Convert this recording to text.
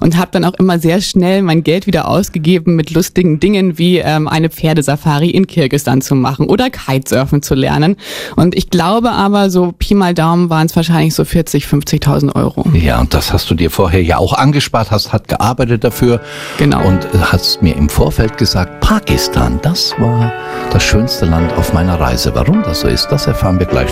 und habe dann auch immer sehr schnell mein Geld wieder ausgegeben mit lustigen Dingen wie eine Pferdesafari in Kirgisistan zu machen oder Kitesurfen zu lernen. Und ich glaube aber, so Pi mal Daumen waren es wahrscheinlich so 40.000, 50.000 Euro. Ja, und das hast du dir vorher ja auch angespart, hast gearbeitet dafür. Genau. Und hast mir im Vorfeld gesagt, Pakistan, das war das schönste Land auf meiner Reise. Warum das so ist, das erfahren wir gleich.